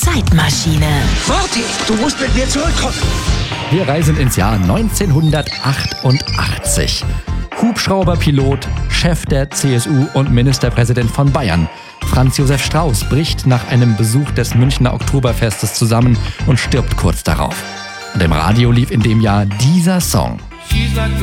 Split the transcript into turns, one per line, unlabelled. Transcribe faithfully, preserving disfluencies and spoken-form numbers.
Zeitmaschine.
Marty, du musst mit mir zurückkommen.
Wir reisen ins Jahr neunzehnhundertachtundachtzig. Hubschrauberpilot, Chef der C S U und Ministerpräsident von Bayern, Franz Josef Strauß, bricht nach einem Besuch des Münchner Oktoberfestes zusammen und stirbt kurz darauf. Und im Radio lief in dem Jahr dieser Song.